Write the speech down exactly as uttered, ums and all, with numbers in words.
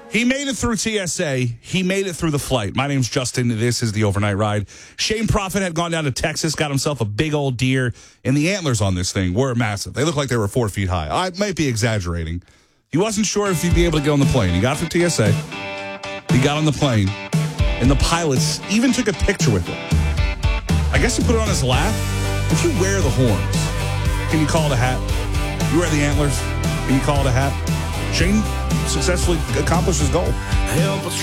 He made it through T S A. He made it through the flight. My name's Justin. This is the Overnight Ride. Shane Prophet had gone down to Texas, got himself a big old deer, and the antlers on this thing were massive. They looked like they were four feet high. I might be exaggerating. He wasn't sure if he'd be able to get on the plane. He got through T S A. He got on the plane, and the pilots even took a picture with him. I guess he put it on his lap. If you wear the horns, can you call it a hat? You wear the antlers, can you call it a hat? Shane successfully accomplished his goal.